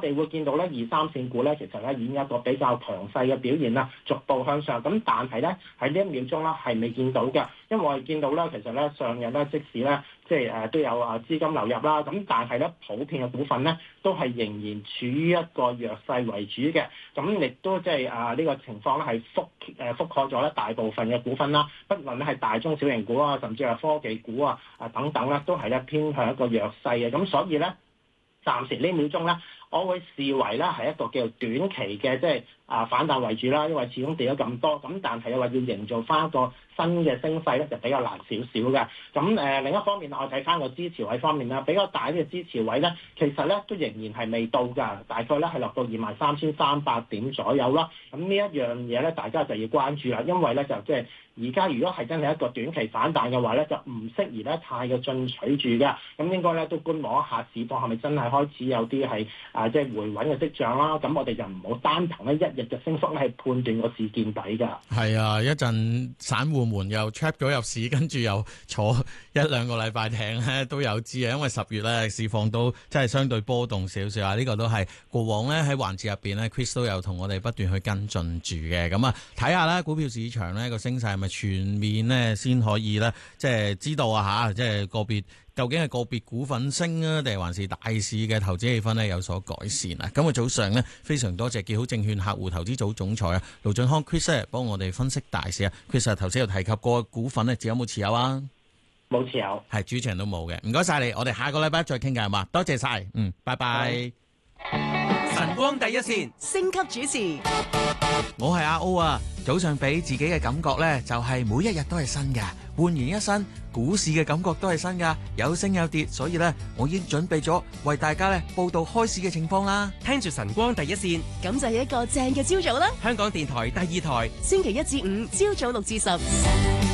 哋會見到咧二三線股咧，其實咧已經有一個比較強勢嘅表現啦，逐步向上。咁但係咧喺呢一秒鐘啦係未見到嘅，因為我哋見到咧其實咧上日咧即使咧即係都有資金流入啦，咁但係咧普遍嘅股份咧都係仍然處於一個弱勢為主嘅，咁亦都即係呢個情況咧係覆蓋咗咧大部分嘅股份啦，不論咧係大中小型股啊，甚至係科技股啊等等咧，都係咧偏向一個弱勢嘅，咁所以咧暫時呢秒鐘咧，我會視為咧係一個叫做短期嘅即係反彈為主啦，因為始終跌咗咁多，咁但係又話要營造翻一個新嘅升勢咧，就比較難少少嘅。咁另一方面，我睇翻個支持位方面啦，比較大啲嘅支持位咧，其實咧都仍然係未到㗎，大概咧係落到23,300點左右啦。咁呢一樣嘢咧，大家就要關注啦，因為咧就即係而家如果係真係一個短期反彈嘅話咧，就唔適宜咧太過進取住嘅。咁應該咧都觀望一下市況係咪真係開始有啲係即係回穩嘅跡象啦。咁我哋就唔好單憑咧一日嘅升幅咧係判斷個市見底㗎。係啊，一陣散戶們又 trap 咗入市，跟住又坐一兩個禮拜艇咧都有知啊。因為10月咧市況都真係相對波動少少啊。呢個都係過往咧喺環節入邊咧 Chris 都有同我哋不斷去跟進住嘅。咁啊睇下啦，股票市場咧個升勢係咪全面咧先可以咧即係知道啊嚇，即係究竟係個別股份升啊，定係還是大市嘅投資氣氛咧有所改善啊？今日早上呢，非常多謝結好證券客戶投資組總裁啊盧駿匡 Chris 幫我哋分析大市啊。Chris 頭先有提及過股份咧，自己有冇持有啊？ 冇持有， 係主持人都冇嘅。唔該晒你，我哋下個禮拜再傾偈係嘛？多謝晒，拜拜。 晨光第一線，升級主持， 我係阿 O 啊。早上俾自己嘅感覺呢，就係每一日都係新嘅，煥然一新。股市嘅感覺都係新噶，有升有跌，所以呢，我已經準備咗為大家呢報道開市嘅情況啦。 聽住晨光第一線， 咁就係一個正嘅朝早啦。 香港電台第2台， 星期1至5朝早6至10。